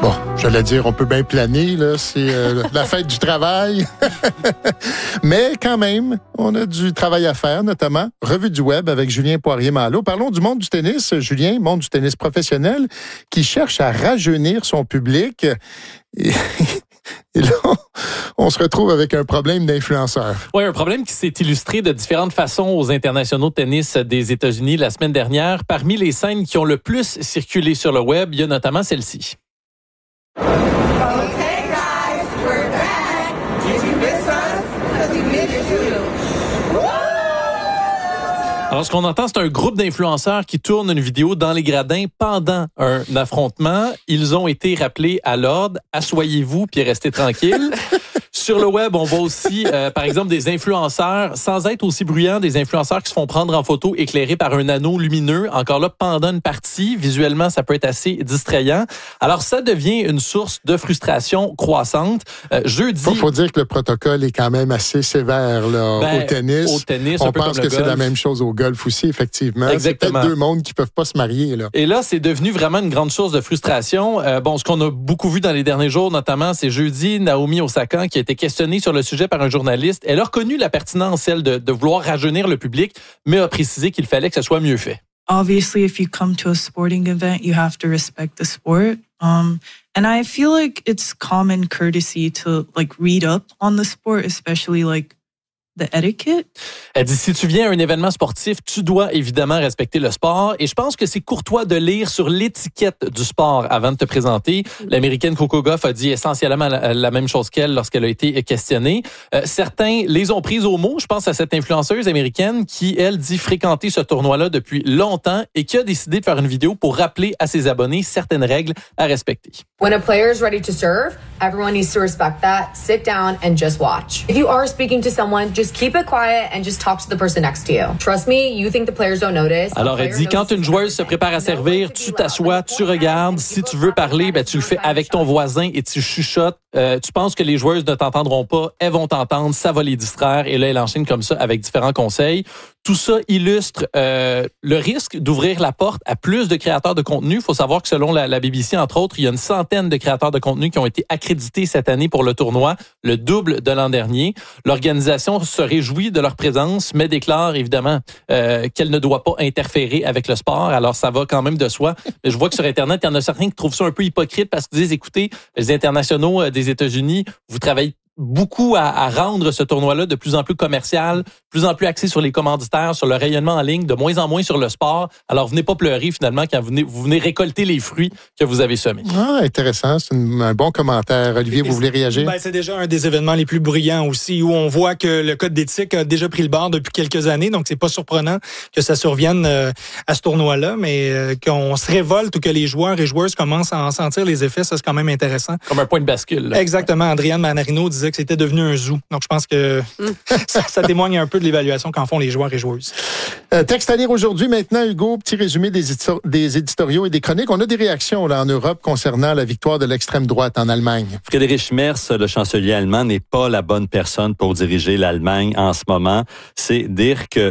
Bon, j'allais dire, on peut bien planer, là, c'est la fête du travail. Mais quand même, on a du travail à faire, notamment Revue du Web avec Julien Poirier-Malo. Parlons du monde du tennis, Julien, monde du tennis professionnel, qui cherche à rajeunir son public. Et là, on se retrouve avec un problème d'influenceurs. Oui, un problème qui s'est illustré de différentes façons aux internationaux de tennis des États-Unis la semaine dernière. Parmi les scènes qui ont le plus circulé sur le web, il y a notamment celle-ci. Hey guys, we're back. Did you miss us? Because we missed you. Alors, ce qu'on entend, c'est un groupe d'influenceurs qui tourne une vidéo dans les gradins pendant un affrontement. Ils ont été rappelés à l'ordre. Assoyez-vous puis restez tranquilles. Sur le web, on voit aussi, par exemple, des influenceurs, sans être aussi bruyants, des influenceurs qui se font prendre en photo éclairés par un anneau lumineux. Encore là, pendant une partie, visuellement, ça peut être assez distrayant. Alors, ça devient une source de frustration croissante. Jeudi... Faut dire que le protocole est quand même assez sévère là, au tennis. Au tennis, on pense que c'est la même chose au golf aussi, effectivement. Exactement. C'est peut-être deux mondes qui peuvent pas se marier. Là. Et là, c'est devenu vraiment une grande source de frustration. Ce qu'on a beaucoup vu dans les derniers jours, notamment, c'est jeudi, Naomi Osaka, qui a été questionnée sur le sujet par un journaliste. Elle a reconnu la pertinence, elle, de vouloir rajeunir le public, mais a précisé qu'il fallait que ce soit mieux fait. Obviously, if you come to a sporting event, you have to respect the sport. And I feel like it's common courtesy to read up on the sport, especially the etiquette. Elle dit, si tu viens à un événement sportif, tu dois évidemment respecter le sport. Et je pense que c'est courtois de lire sur l'étiquette du sport avant de te présenter. L'Américaine Coco Gauff a dit essentiellement la même chose qu'elle lorsqu'elle a été questionnée. Certains les ont prises au mot. Je pense à cette influenceuse américaine qui, elle, dit fréquenter ce tournoi-là depuis longtemps et qui a décidé de faire une vidéo pour rappeler à ses abonnés certaines règles à respecter. When a player is ready to serve, everyone needs to respect that. Sit down and just watch. If you are speaking to someone, just keep it quiet and just talk to the person next to you. Trust me, you think the players don't notice. Alors, elle dit, quand une joueuse se prépare à servir, tu t'assois, tu regardes. Si tu veux parler, tu le fais avec ton voisin et tu chuchotes. Tu penses que les joueuses ne t'entendront pas, elles vont t'entendre, ça va les distraire. Et là, elle enchaîne comme ça avec différents conseils. Tout ça illustre le risque d'ouvrir la porte à plus de créateurs de contenu. Il faut savoir que selon la BBC, entre autres, il y a une centaine de créateurs de contenu qui ont été accrédités cette année pour le tournoi, le double de l'an dernier. L'organisation se réjouit de leur présence, mais déclare évidemment qu'elle ne doit pas interférer avec le sport. Alors, ça va quand même de soi. Mais je vois que sur Internet, il y en a certains qui trouvent ça un peu hypocrite parce qu'ils disent, écoutez, les internationaux des États-Unis, vous travaillez beaucoup à rendre ce tournoi-là de plus en plus commercial, de plus en plus axé sur les commanditaires, sur le rayonnement en ligne, de moins en moins sur le sport. Alors, venez pas pleurer finalement quand vous venez récolter les fruits que vous avez semés. Ah, intéressant. C'est un bon commentaire. Olivier, vous voulez réagir? C'est déjà un des événements les plus bruyants aussi, où on voit que le code d'éthique a déjà pris le bord depuis quelques années. Donc, c'est pas surprenant que ça survienne à ce tournoi-là, mais qu'on se révolte ou que les joueurs et joueuses commencent à en sentir les effets, ça, c'est quand même intéressant. Comme un point de bascule. Là. Exactement. Adrienne Manarino disait que c'était devenu un zoo. Donc, je pense que ça témoigne un peu de l'évaluation qu'en font les joueurs et joueuses. Texte à lire aujourd'hui. Maintenant, Hugo, petit résumé des éditoriaux et des chroniques. On a des réactions là, en Europe concernant la victoire de l'extrême droite en Allemagne. Friedrich Merz, le chancelier allemand, n'est pas la bonne personne pour diriger l'Allemagne en ce moment. C'est dire que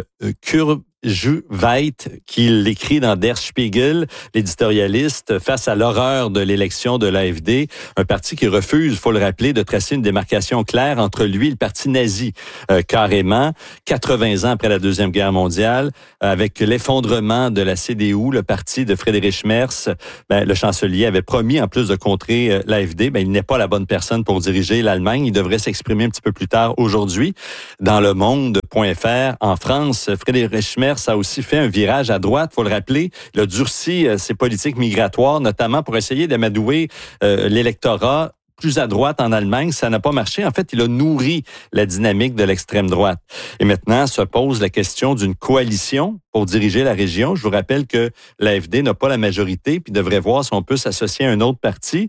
Veit, qui l'écrit dans Der Spiegel, l'éditorialiste, face à l'horreur de l'élection de l'AfD, un parti qui refuse, il faut le rappeler, de tracer une démarcation claire entre lui et le parti nazi, carrément, 80 ans après la Deuxième Guerre mondiale, avec l'effondrement de la CDU, le parti de Friedrich Merz, le chancelier avait promis, en plus de contrer l'AfD, il n'est pas la bonne personne pour diriger l'Allemagne. Il devrait s'exprimer un petit peu plus tard aujourd'hui. Dans Le Monde.fr, en France, Friedrich Merz a aussi fait un virage à droite, faut le rappeler. Il a durci ses politiques migratoires, notamment pour essayer d'amadouer l'électorat plus à droite en Allemagne. Ça n'a pas marché. En fait, il a nourri la dynamique de l'extrême droite. Et maintenant, se pose la question d'une coalition pour diriger la région. Je vous rappelle que l'AfD n'a pas la majorité, puis devrait voir si on peut s'associer à un autre parti,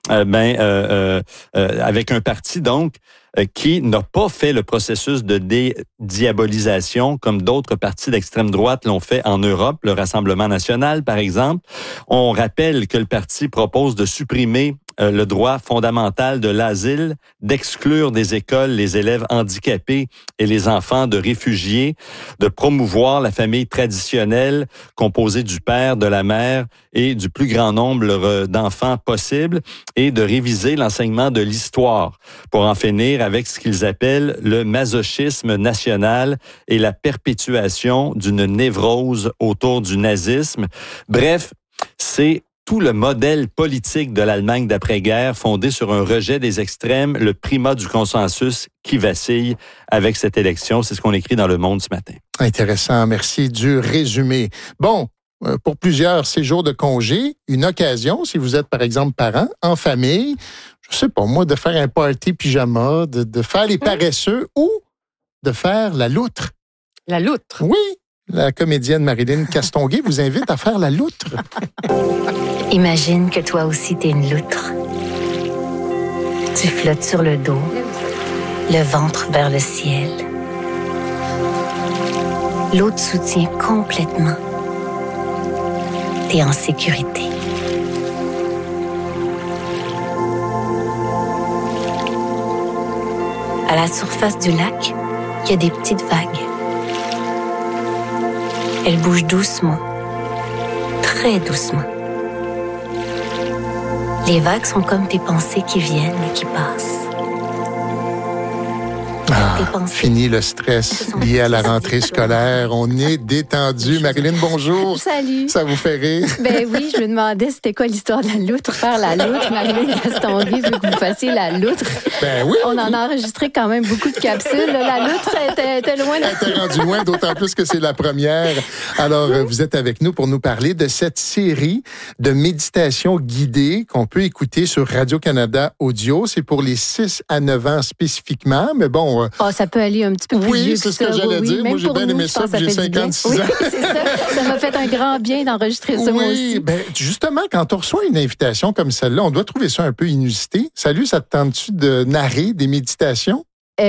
avec un parti, donc, qui n'a pas fait le processus de dédiabolisation comme d'autres partis d'extrême droite l'ont fait en Europe, le Rassemblement national, par exemple. On rappelle que le parti propose de supprimer le droit fondamental de l'asile, d'exclure des écoles les élèves handicapés et les enfants de réfugiés, de promouvoir la famille traditionnelle composée du père, de la mère et du plus grand nombre d'enfants possible, et de réviser l'enseignement de l'histoire pour en finir avec ce qu'ils appellent le masochisme national et la perpétuation d'une névrose autour du nazisme. Bref, c'est tout le modèle politique de l'Allemagne d'après-guerre fondé sur un rejet des extrêmes, le primat du consensus qui vacille avec cette élection. C'est ce qu'on écrit dans Le Monde ce matin. Intéressant, merci du résumé. Bon, pour plusieurs séjours de congé, une occasion, si vous êtes par exemple parent, en famille, je sais pas moi, de faire un party pyjama, de faire les paresseux ou de faire la loutre. La loutre? Oui, la comédienne Marilyn Castonguay vous invite à faire la loutre. Imagine que toi aussi t'es une loutre. Tu flottes sur le dos, le ventre vers le ciel. L'eau te soutient complètement. T'es en sécurité. À la surface du lac, il y a des petites vagues. Elles bougent doucement, très doucement. Les vagues sont comme tes pensées qui viennent et qui passent. Fini le stress lié à la rentrée scolaire. On est détendu. Marilyn, bonjour. Salut. Ça vous fait rire? Ben oui, je me demandais c'était quoi l'histoire de la loutre, faire la loutre. Marilyn Castonguay veut que vous fassiez la loutre. Ben oui. On en a enregistré quand même beaucoup de capsules. La loutre était loin. Elle était rendue loin, d'autant plus que c'est la première. Alors, vous êtes avec nous pour nous parler de cette série de méditation guidée qu'on peut écouter sur Radio-Canada Audio. C'est pour les 6 à 9 ans spécifiquement, mais bon... ça peut aller un petit peu plus vieux Oui, c'est ce que j'allais dire. Moi, j'ai bien aimé ça, puis j'ai 56 ans. Oui, c'est ça. Ça m'a fait un grand bien d'enregistrer ça, moi aussi. Ben, justement, quand on reçoit une invitation comme celle-là, on doit trouver ça un peu inusité. Salut, ça te tente-tu de narrer des méditations?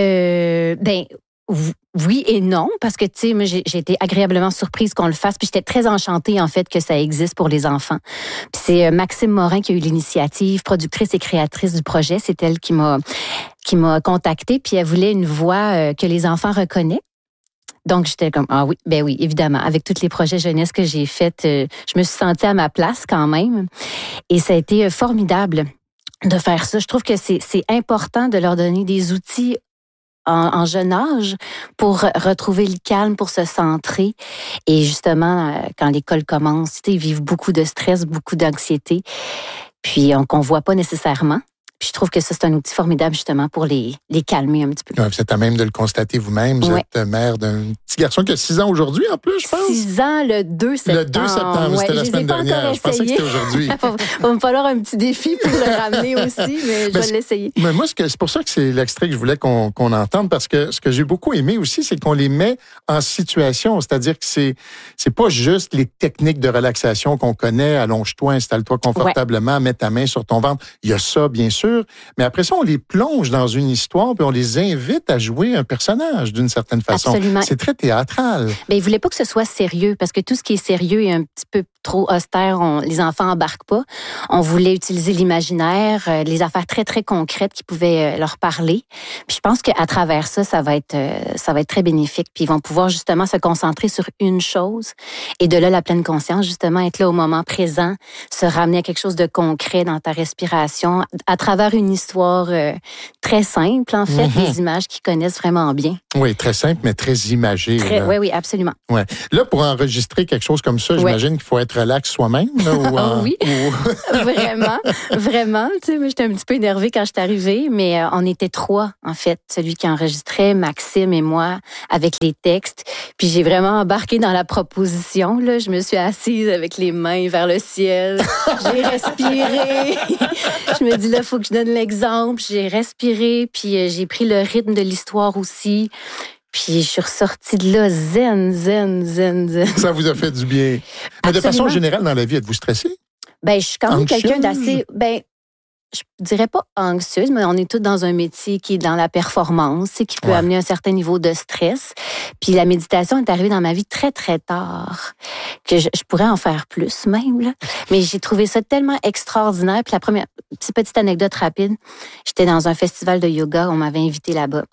Oui et non, parce que, tu sais, moi, j'ai été agréablement surprise qu'on le fasse, puis j'étais très enchantée, en fait, que ça existe pour les enfants. Puis c'est Maxime Morin qui a eu l'initiative, productrice et créatrice du projet. C'est elle qui m'a contactée, puis elle voulait une voix que les enfants reconnaissent. Donc, j'étais comme, oui, ben oui, évidemment. Avec tous les projets jeunesse que j'ai faits, je me suis sentie à ma place quand même. Et ça a été formidable de faire ça. Je trouve que c'est important de leur donner des outils en jeune âge pour retrouver le calme, pour se centrer. Et justement, quand l'école commence, ils vivent beaucoup de stress, beaucoup d'anxiété, puis qu'on ne voit pas nécessairement. Puis je trouve que ça, c'est un outil formidable, justement, pour les calmer un petit peu. Vous êtes à même de le constater vous-même. Vous êtes mère d'un petit garçon qui a 6 ans aujourd'hui, en plus, je pense. 6 ans, le 2 septembre. Le 2 septembre, c'était la semaine dernière. Je pensais que c'était aujourd'hui. Il va me falloir un petit défi pour le ramener aussi, mais je vais l'essayer. Mais moi, c'est pour ça que c'est l'extrait que je voulais qu'on entende, parce que ce que j'ai beaucoup aimé aussi, c'est qu'on les met en situation. C'est-à-dire que c'est pas juste les techniques de relaxation qu'on connaît, allonge-toi, installe-toi confortablement, mets ta main sur ton ventre. Il y a ça, bien sûr. Mais après ça, on les plonge dans une histoire puis on les invite à jouer un personnage d'une certaine façon. Absolument. C'est très théâtral. Mais il voulait pas que ce soit sérieux parce que tout ce qui est sérieux est un petit peu trop austère. Les enfants embarquent pas. On voulait utiliser l'imaginaire, les affaires très, très concrètes qui pouvaient leur parler. Puis je pense qu'à travers ça, ça va être très bénéfique. Puis ils vont pouvoir justement se concentrer sur une chose et de là, la pleine conscience, justement, être là au moment présent, se ramener à quelque chose de concret dans ta respiration à travers une histoire très simple, en fait, des images qu'ils connaissent vraiment bien. Oui, très simple, mais très imagée. Oui, absolument. Ouais. Là, pour enregistrer quelque chose comme ça, j'imagine qu'il faut être relax soi-même. Oui, vraiment. Tu sais, moi, j'étais un petit peu énervée quand je suis arrivée, mais on était 3, en fait. Celui qui enregistrait, Maxime et moi, avec les textes. Puis j'ai vraiment embarqué dans la proposition. Là. Je me suis assise avec les mains vers le ciel. J'ai respiré. Je me dis, là, il faut que je donne l'exemple. J'ai respiré, puis j'ai pris le rythme de l'histoire aussi. Puis je suis ressortie de là zen. Ça vous a fait du bien. Mais de façon générale, dans la vie, êtes-vous stressée? Ben, je suis quand même quelqu'un d'assez... Ben, je dirais pas anxieuse, mais on est tous dans un métier qui est dans la performance, qui peut amener un certain niveau de stress. Puis la méditation est arrivée dans ma vie très, très tard, que je pourrais en faire plus même, là. Mais j'ai trouvé ça tellement extraordinaire. Puis la première, petite anecdote rapide, j'étais dans un festival de yoga, on m'avait invité là-bas.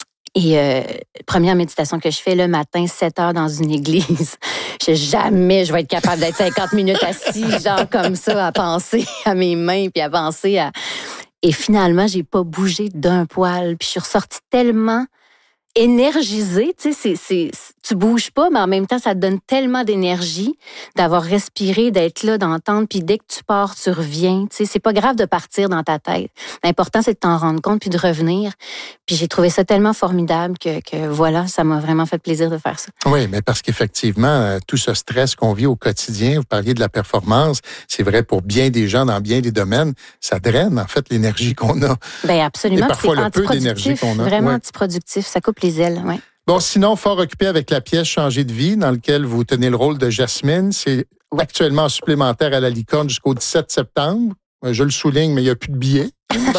Et première méditation que je fais le matin, 7 heures dans une église. Jamais je vais être capable d'être 50 minutes assis, genre comme ça, à penser à mes mains, puis à penser à... Et finalement, j'ai pas bougé d'un poil. Puis je suis ressortie tellement énergisée, tu sais, tu bouges pas, mais en même temps, ça te donne tellement d'énergie d'avoir respiré, d'être là, d'entendre, puis dès que tu pars, tu reviens, tu sais, c'est pas grave de partir dans ta tête. L'important, c'est de t'en rendre compte puis de revenir. Puis j'ai trouvé ça tellement formidable que voilà, ça m'a vraiment fait plaisir de faire ça. Oui, mais parce qu'effectivement, tout ce stress qu'on vit au quotidien, vous parliez de la performance, c'est vrai pour bien des gens dans bien des domaines, ça draine en fait l'énergie qu'on a. Bien, absolument. Et parfois c'est le peu d'énergie qu'on a. Vraiment antiproductif, ça coupe les ailes, oui. Bon, sinon, fort occupé avec la pièce Changer de vie, dans laquelle vous tenez le rôle de Jasmine. C'est actuellement supplémentaire à la Licorne jusqu'au 17 septembre. Je le souligne, mais il n'y a plus de billets.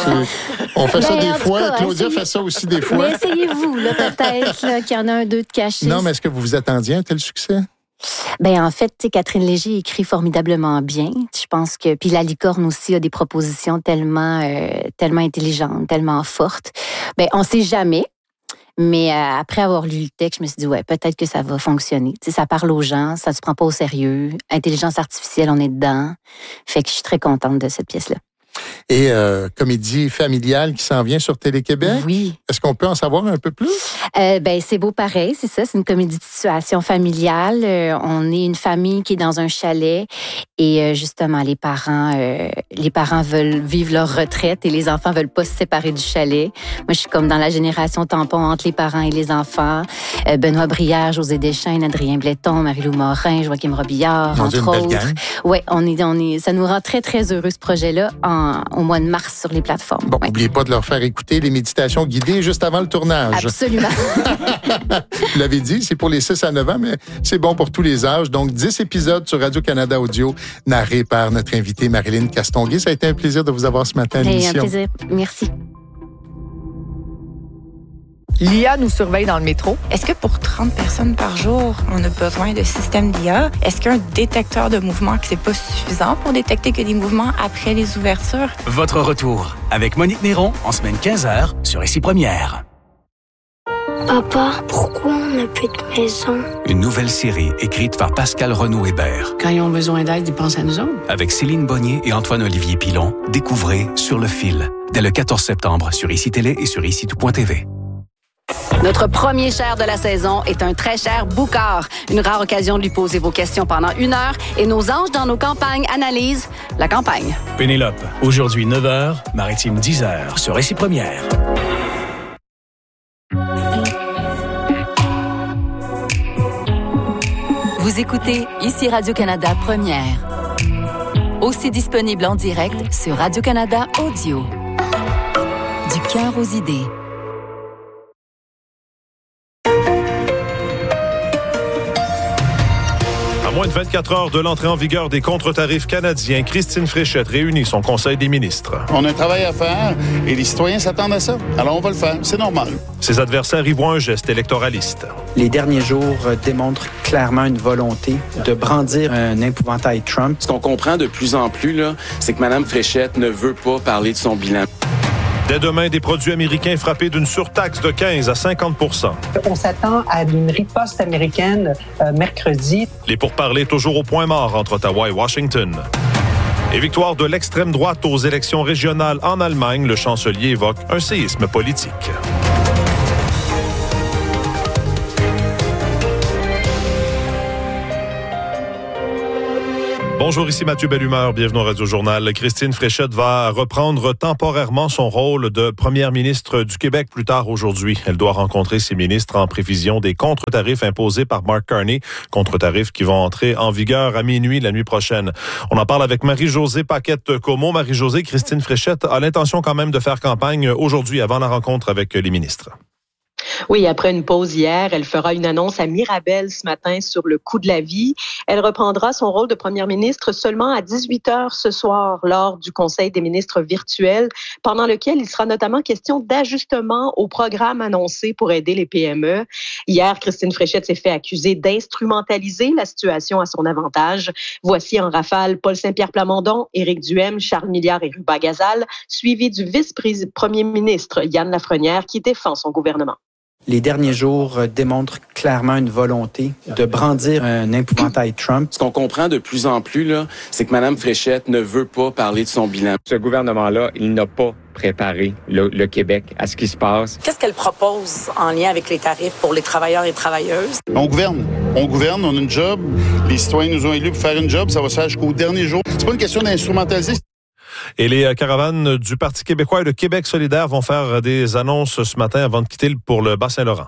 On fait ça des fois. Claudia fait ça aussi des fois. Mais essayez-vous, là, peut-être là, qu'il y en a un, deux de cachés. Non, mais est-ce que vous vous attendiez à un tel succès? Ben en fait, Catherine Léger écrit formidablement bien. Je pense que puis la Licorne aussi a des propositions tellement intelligentes, tellement fortes. Ben on sait jamais. Mais après avoir lu le texte, je me suis dit, ouais, peut-être que ça va fonctionner. Tu sais, ça parle aux gens, ça ne se prend pas au sérieux. Intelligence artificielle, on est dedans. Fait que je suis très contente de cette pièce-là. Et comédie familiale qui s'en vient sur Télé-Québec. Oui. Est-ce qu'on peut en savoir un peu plus? Ben c'est beau pareil, c'est ça. C'est une comédie de situation familiale. On est une famille qui est dans un chalet et justement les parents veulent vivre leur retraite et les enfants veulent pas se séparer du chalet. Moi, je suis comme dans la génération tampon entre les parents et les enfants. Benoît Brière, José Deschênes, Adrien Bletton, Marie-Lou Morin, Joachim Robillard, entre autres. Ouais, on est. Ça nous rend très très heureux ce projet-là au mois de mars sur les plateformes. Bon, n'oubliez pas de leur faire écouter les méditations guidées juste avant le tournage. Absolument. Vous l'avez dit, c'est pour les 6 à 9 ans, mais c'est bon pour tous les âges. Donc, 10 épisodes sur Radio-Canada Audio, narrés par notre invitée Marilyn Castonguay. Ça a été un plaisir de vous avoir ce matin à l'émission. Un plaisir. Merci. L'IA nous surveille dans le métro. Est-ce que pour 30 personnes par jour, on a besoin de système d'IA? Est-ce qu'un détecteur de mouvement, que c'est pas suffisant pour détecter que des mouvements après les ouvertures? Votre retour avec Monique Néron en semaine 15h sur Ici Première. Papa, pourquoi on n'a plus de maison? Une nouvelle série écrite par Pascal Renaud-Hébert. Quand ils ont besoin d'aide, ils pensent à nous autres. Avec Céline Bonnier et Antoine-Olivier Pilon, découvrez Sur le fil, dès le 14 septembre sur ICI Télé et sur ICI-tout.tv. Notre premier cher de la saison est un très cher Boucard. Une rare occasion de lui poser vos questions pendant 1 heure et nos anges dans nos campagnes analysent la campagne. Pénélope, aujourd'hui 9h, Maritime 10h sur Ici Première. Vous écoutez Ici Radio-Canada Première. Aussi disponible en direct sur Radio-Canada Audio. Du cœur aux idées. À moins de 24 heures de l'entrée en vigueur des contre-tarifs canadiens, Christine Fréchette réunit son Conseil des ministres. On a un travail à faire et les citoyens s'attendent à ça. Alors on va le faire, c'est normal. Ses adversaires y voient un geste électoraliste. Les derniers jours démontrent clairement une volonté de brandir un épouvantail Trump. Ce qu'on comprend de plus en plus, là, c'est que Mme Fréchette ne veut pas parler de son bilan. Dès demain, des produits américains frappés d'une surtaxe de 15 à 50 %. On s'attend à une riposte américaine mercredi. Les pourparlers toujours au point mort entre Ottawa et Washington. Et victoire de l'extrême droite aux élections régionales en Allemagne, le chancelier évoque un séisme politique. Bonjour, ici Mathieu Bellumeur, bienvenue au Radio-Journal. Christine Fréchette va reprendre temporairement son rôle de première ministre du Québec plus tard aujourd'hui. Elle doit rencontrer ses ministres en prévision des contre-tarifs imposés par Mark Carney, contre-tarifs qui vont entrer en vigueur à minuit la nuit prochaine. On en parle avec Marie-Josée Paquette-Comeau. Marie-Josée, Christine Fréchette a l'intention quand même de faire campagne aujourd'hui avant la rencontre avec les ministres. Oui, après une pause hier, elle fera une annonce à Mirabel ce matin sur le coût de la vie. Elle reprendra son rôle de première ministre seulement à 18h ce soir lors du Conseil des ministres virtuel, pendant lequel il sera notamment question d'ajustement au programme annoncé pour aider les PME. Hier, Christine Fréchette s'est fait accuser d'instrumentaliser la situation à son avantage. Voici en rafale Paul Saint-Pierre Plamondon, Éric Duhaime, Charles Milliard et Ruba Gazal, suivis du vice-premier ministre Yann Lafrenière qui défend son gouvernement. Les derniers jours démontrent clairement une volonté de brandir un épouvantail Trump. Ce qu'on comprend de plus en plus, là, c'est que Mme Fréchette ne veut pas parler de son bilan. Ce gouvernement-là, il n'a pas préparé le Québec à ce qui se passe. Qu'est-ce qu'elle propose en lien avec les tarifs pour les travailleurs et travailleuses? On gouverne, on a une job. Les citoyens nous ont élus pour faire une job. Ça va se faire jusqu'au dernier jour. C'est pas une question d'instrumentaliser. Et les caravanes du Parti québécois et de Québec solidaire vont faire des annonces ce matin avant de quitter pour le Bas-Saint-Laurent.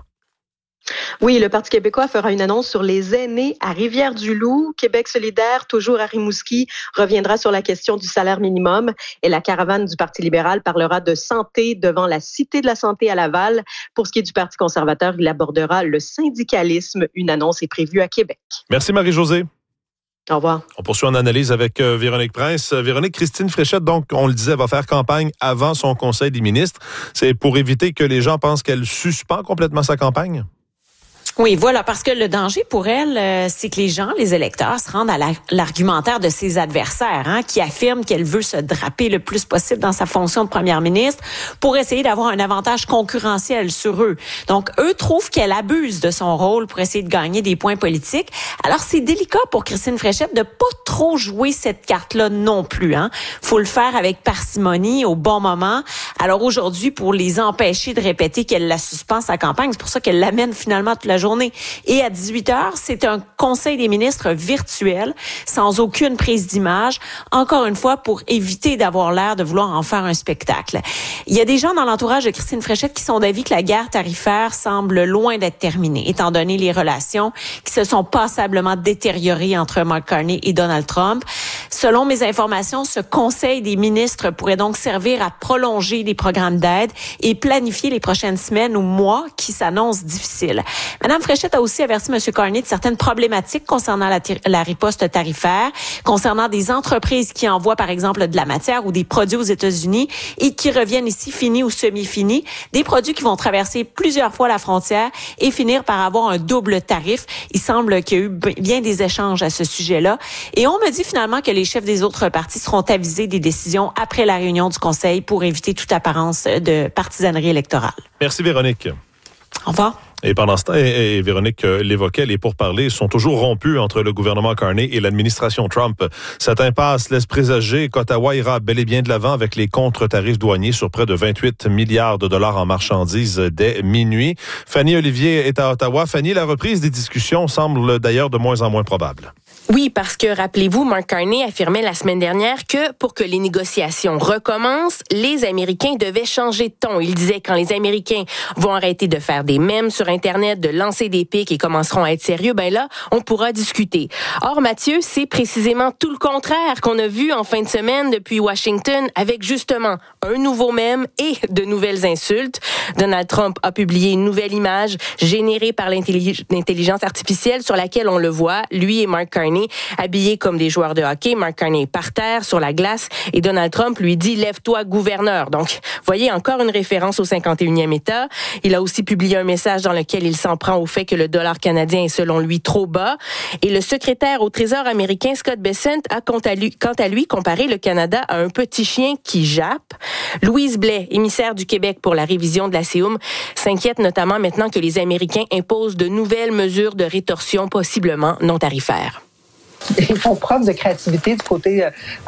Oui, le Parti québécois fera une annonce sur les aînés à Rivière-du-Loup. Québec solidaire, toujours à Rimouski, reviendra sur la question du salaire minimum. Et la caravane du Parti libéral parlera de santé devant la Cité de la santé à Laval. Pour ce qui est du Parti conservateur, il abordera le syndicalisme. Une annonce est prévue à Québec. Merci Marie-Josée. Au revoir. On poursuit en analyse avec Véronique Prince. Véronique, Christine Fréchette, donc, on le disait, va faire campagne avant son Conseil des ministres. C'est pour éviter que les gens pensent qu'elle suspend complètement sa campagne? Oui, voilà, parce que le danger pour elle, c'est que les gens, les électeurs, se rendent à l'argumentaire de ses adversaires, qui affirment qu'elle veut se draper le plus possible dans sa fonction de première ministre pour essayer d'avoir un avantage concurrentiel sur eux. Donc, eux trouvent qu'elle abuse de son rôle pour essayer de gagner des points politiques. Alors, c'est délicat pour Christine Fréchette de pas trop jouer cette carte-là non plus. Faut le faire avec parcimonie, au bon moment. Alors, aujourd'hui, pour les empêcher de répéter qu'elle la suspend sa campagne, c'est pour ça qu'elle l'amène finalement toute la journée. Et à 18h, c'est un conseil des ministres virtuel, sans aucune prise d'image, encore une fois pour éviter d'avoir l'air de vouloir en faire un spectacle. Il y a des gens dans l'entourage de Christine Fréchette qui sont d'avis que la guerre tarifaire semble loin d'être terminée, étant donné les relations qui se sont passablement détériorées entre Mark Carney et Donald Trump. Selon mes informations, ce conseil des ministres pourrait donc servir à prolonger les programmes d'aide et planifier les prochaines semaines ou mois qui s'annoncent difficiles. Madame Fréchette a aussi averti M. Carney de certaines problématiques concernant la riposte tarifaire, concernant des entreprises qui envoient, par exemple, de la matière ou des produits aux États-Unis et qui reviennent ici finis ou semi-finis, des produits qui vont traverser plusieurs fois la frontière et finir par avoir un double tarif. Il semble qu'il y a eu bien des échanges à ce sujet-là. Et on me dit finalement que les chefs des autres partis seront avisés des décisions après la réunion du Conseil pour éviter toute apparence de partisanerie électorale. Merci Véronique. Au revoir. Et pendant ce temps, et Véronique l'évoquait, les pourparlers sont toujours rompus entre le gouvernement Carney et l'administration Trump. Cette impasse laisse présager qu'Ottawa ira bel et bien de l'avant avec les contre-tarifs douaniers sur près de 28 milliards de dollars en marchandises dès minuit. Fanny Olivier est à Ottawa. Fanny, la reprise des discussions semble d'ailleurs de moins en moins probable. Oui, parce que, rappelez-vous, Mark Carney affirmait la semaine dernière que pour que les négociations recommencent, les Américains devaient changer de ton. Il disait que quand les Américains vont arrêter de faire des mèmes sur Internet, de lancer des pics et commenceront à être sérieux, ben là, on pourra discuter. Or, Mathieu, c'est précisément tout le contraire qu'on a vu en fin de semaine depuis Washington avec justement un nouveau mème et de nouvelles insultes. Donald Trump a publié une nouvelle image générée par l'intelligence artificielle sur laquelle on le voit, lui et Mark Carney, habillés comme des joueurs de hockey. Mark Carney est par terre, sur la glace, et Donald Trump lui dit « Lève-toi, gouverneur ». Donc, voyez, encore une référence au 51e État. Il a aussi publié un message dans lequel il s'en prend au fait que le dollar canadien est selon lui trop bas. Et le secrétaire au Trésor américain, Scott Bessent, a quant à lui comparé le Canada à un petit chien qui jappe. Louise Blais, émissaire du Québec pour la révision de la CEUM, s'inquiète notamment maintenant que les Américains imposent de nouvelles mesures de rétorsion possiblement non tarifaires. Ils font preuve de créativité du côté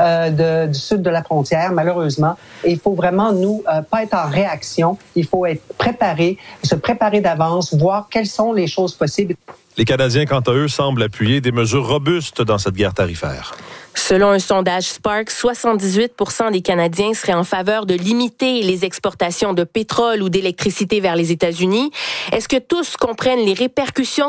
du sud de la frontière, malheureusement. Et il faut vraiment, pas être en réaction. Il faut être préparé, se préparer d'avance, voir quelles sont les choses possibles. Les Canadiens, quant à eux, semblent appuyer des mesures robustes dans cette guerre tarifaire. Selon un sondage Spark, 78% des Canadiens seraient en faveur de limiter les exportations de pétrole ou d'électricité vers les États-Unis. Est-ce que tous comprennent les répercussions